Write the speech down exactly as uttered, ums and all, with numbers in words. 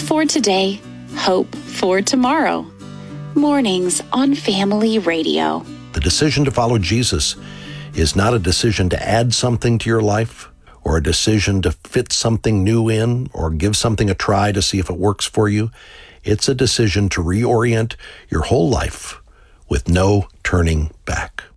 Faith for today, hope for tomorrow. Mornings on Family Radio. The decision to follow Jesus is not a decision to add something to your life or a decision to fit something new in or give something a try to see if it works for you. It's a decision to reorient your whole life with no turning back.